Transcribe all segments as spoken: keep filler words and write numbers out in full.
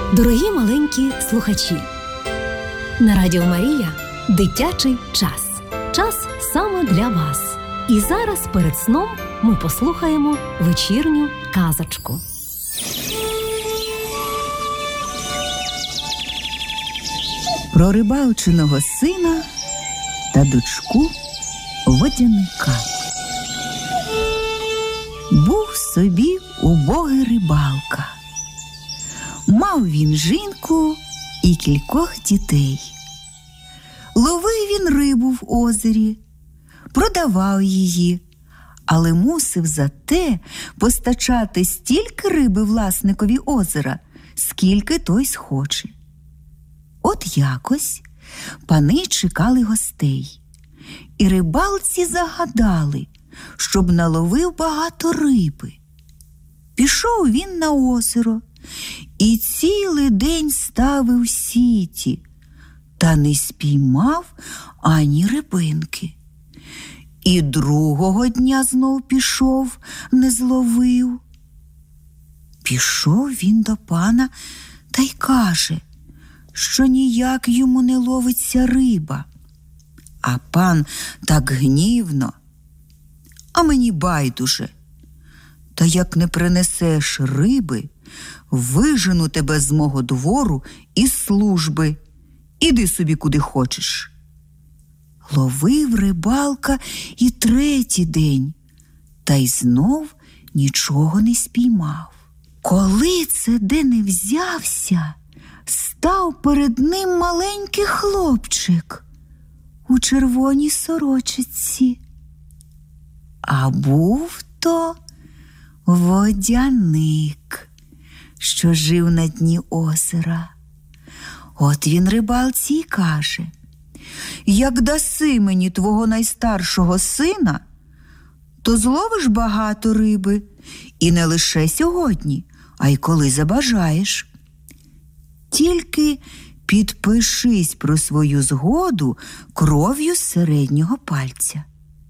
Дорогі маленькі слухачі, на Радіо Марія дитячий час. Час саме для вас. І зараз перед сном ми послухаємо вечірню казочку. Про рибалчиного сина та дочку водяника. Був собі убогий рибалка. Мав він жінку і кількох дітей. Ловив він рибу в озері, продавав її, але мусив зате постачати стільки риби власникові озера, скільки той схоче. От якось пани чекали гостей, і рибалці загадали, щоб наловив багато риби. Пішов він на озеро і цілий день ставив сіті, та не спіймав ані рибинки. І другого дня знов пішов, не зловив. Пішов він до пана та й каже, що ніяк йому не ловиться риба. А пан так гнівно: а мені байдуже. Та як не принесеш риби, вижену тебе з мого двору із служби. Іди собі куди хочеш. Ловив рибалка і третій день, та й знов нічого не спіймав. Коли це де не взявся, став перед ним маленький хлопчик у червоній сорочиці. А був то водяник, що жив на дні озера. От він рибалці й каже: як даси мені твого найстаршого сина, то зловиш багато риби, і не лише сьогодні, а й коли забажаєш. Тільки підпишись про свою згоду кров'ю з середнього пальця.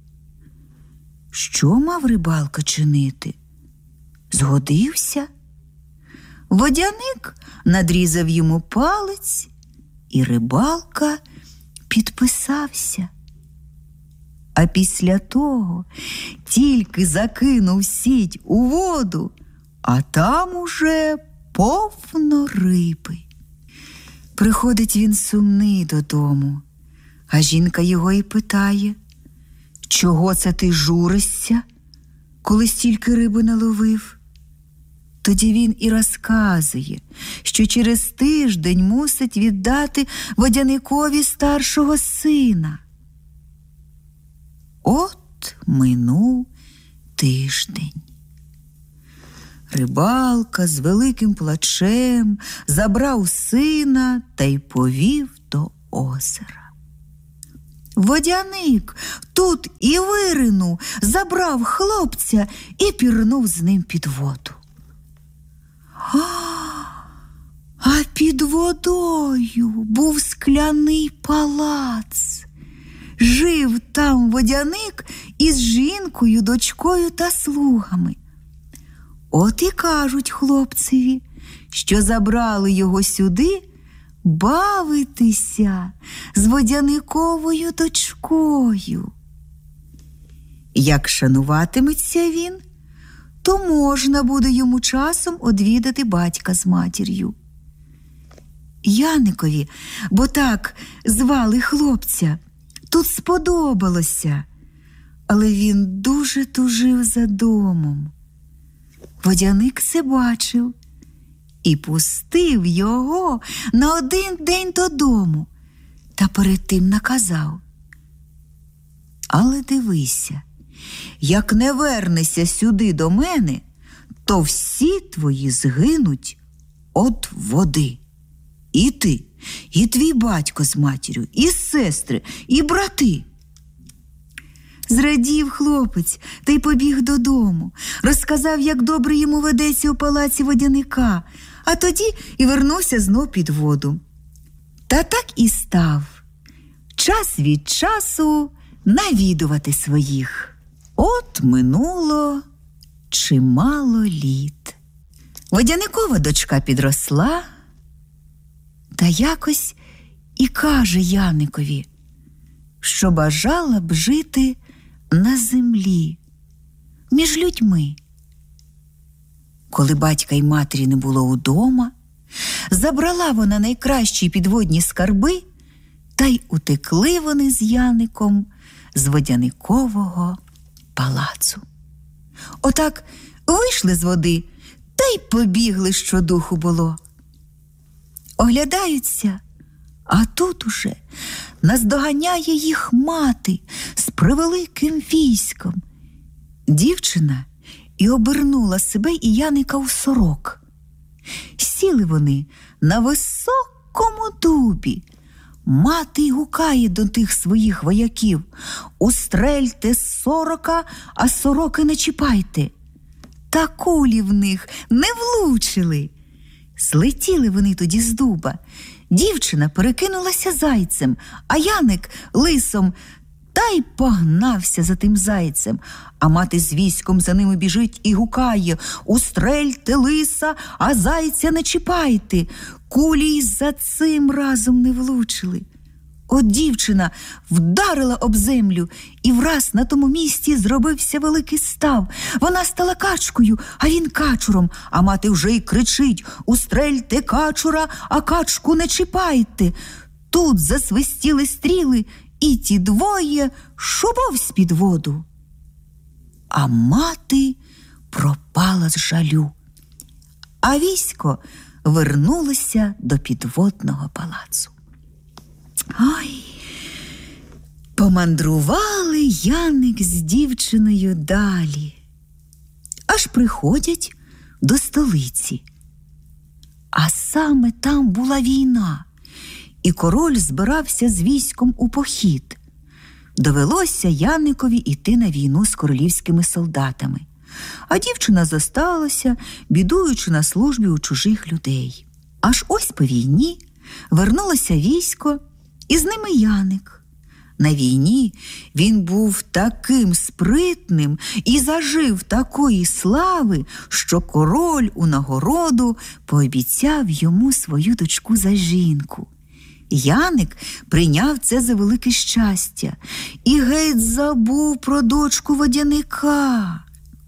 Що мав рибалка чинити? Згодився. Водяник надрізав йому палець, і рибалка підписався. А після того тільки закинув сіть у воду, а там уже повно риби. Приходить він сумний додому, а жінка його і питає: чого це ти журишся, коли стільки риби наловив? Тоді він і розказує, що через тиждень мусить віддати водяникові старшого сина. От минув тиждень. Рибалка з великим плачем забрав сина та й повів до озера. Водяник тут і виринув, забрав хлопця і пірнув з ним під воду. А під водою був скляний палац. Жив там водяник із жінкою, дочкою та слугами. От і кажуть хлопцеві, що забрали його сюди бавитися з водяниковою дочкою. Як шануватиметься він, то можна буде йому часом одвідати батька з матір'ю. Яникові, бо так звали хлопця, тут сподобалося, але він дуже тужив за домом. Водяник це бачив і пустив його на один день додому, та перед тим наказав: але дивися, як не вернешся сюди до мене, то всі твої згинуть від води. І ти, і твій батько з матір'ю, і сестри, і брати. Зрадів хлопець та й побіг додому, розказав, як добре йому ведеться у палаці водяника, а тоді і вернувся знов під воду. Та так і став час від часу навідувати своїх. От минуло чимало літ. Водяникова дочка підросла, Та якось і каже Яникові, що бажала б жити на землі, між людьми. Коли батька й матері не було удома, забрала вона найкращі підводні скарби, та й утекли вони з Яником з водяникового палацу. Отак вийшли з води та й побігли, що духу було. Оглядаються, а тут уже наздоганяє їх мати з превеликим військом. Дівчина і обернула себе і Яника у сорок. Сіли вони на високому дубі. Мати й гукає до тих своїх вояків: «Устрельте сорока, а сороки не чіпайте!» Та кулі в них не влучили. Злетіли вони тоді з дуба. Дівчина перекинулася зайцем, а Яник лисом, та й погнався за тим зайцем. А мати з військом за ними біжить і гукає: «Устрельте лиса, а зайця не чіпайте!» Кулі й за цим разом не влучили. От дівчина вдарила об землю, і враз на тому місці зробився великий став. Вона стала качкою, а він качуром, а мати вже й кричить: «Устрельте качура, а качку не чіпайте!» Тут засвистіли стріли, і ті двоє шубов з-під воду. А мати пропала з жалю, а військо вернулося до підводного палацу. Ой, помандрували Яник з дівчиною далі, аж приходять до столиці. А саме там була війна, і король збирався з військом у похід. Довелося Яникові йти на війну з королівськими солдатами, а дівчина зосталася, бідуючи на службі у чужих людей. Аж ось по війні вернулося військо, і з ними Яник. На війні він був таким спритним і зажив такої слави, що король у нагороду пообіцяв йому свою дочку за жінку. Яник прийняв це за велике щастя і геть забув про дочку водяника.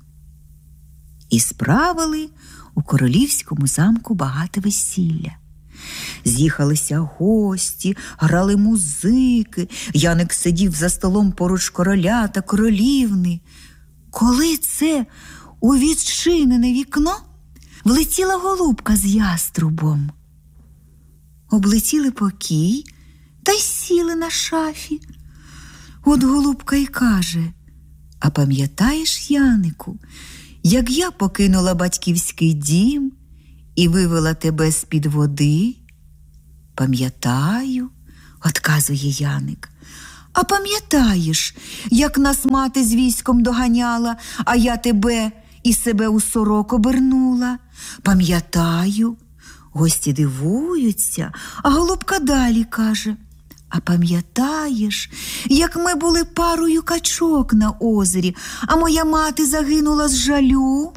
І справили у королівському замку багате весілля. З'їхалися гості, грали музики. Яник сидів за столом поруч короля та королівни. Коли це у відчинене вікно влетіла голубка з яструбом. Облетіли покій та й сіли на шафі. От голубка й каже: «А пам'ятаєш, Янику, як я покинула батьківський дім і вивела тебе з-під води?» «Пам'ятаю», – отказує Яник. «А пам'ятаєш, як нас мати з військом доганяла, а я тебе і себе у сорок обернула?» «Пам'ятаю». Гості дивуються, а голубка далі каже: «А пам'ятаєш, як ми були парою качок на озері, а моя мати загинула з жалю?»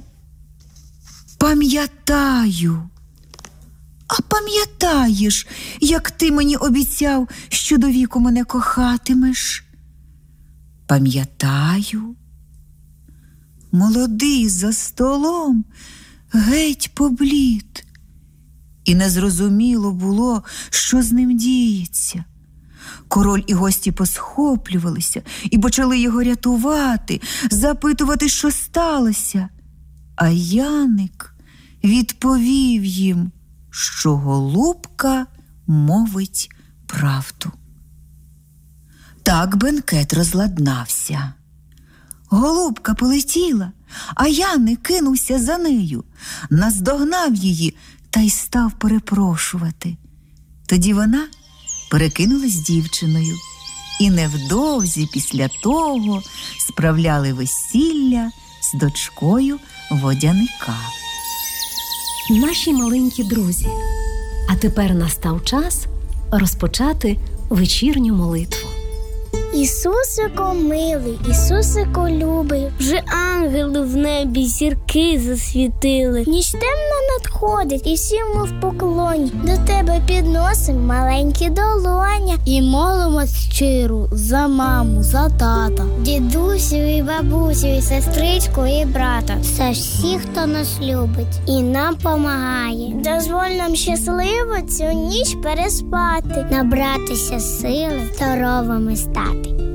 «Пам'ятаю». «А пам'ятаєш, як ти мені обіцяв, що до віку мене кохатимеш?» «Пам'ятаю». Молодий за столом геть поблід, і незрозуміло було, що з ним діється. Король і гості посхоплювалися і почали його рятувати, запитувати, що сталося. А Яник відповів їм, що голубка мовить правду. Так бенкет розладнався. Голубка полетіла, а Яник кинувся за нею, наздогнав її та й став перепрошувати. Тоді вона перекинулась дівчиною, і невдовзі після того справляли весілля з дочкою водяника. Наші маленькі друзі, а тепер настав час розпочати вечірню молитву. Ісусико милий, Ісусико любий, вже ангели в небі зірки засвітили. Ніч темна надходить, і всім ми в поклоні. До тебе підносим маленькі долоня. І молимось щиро за маму, за тата, Дідусю і бабусю, і сестричку, і брата. За всіх, хто нас любить і нам помагає. Дозволь нам щасливо цю ніч переспати, набратися сили, здоровими стати.